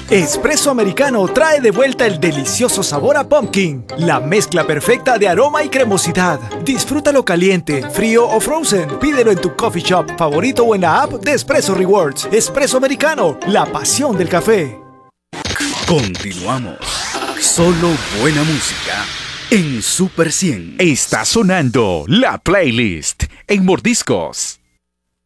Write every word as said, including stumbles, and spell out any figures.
Espresso Americano trae de vuelta el delicioso sabor a pumpkin, la mezcla perfecta de aroma y cremosidad. Disfrútalo caliente, frío o frozen. Pídelo en tu coffee shop favorito o en la app de Espresso Rewards. Espresso Americano, la pasión del café. Continuamos. Solo buena música en Super cien. Está sonando la playlist en Mordiscos.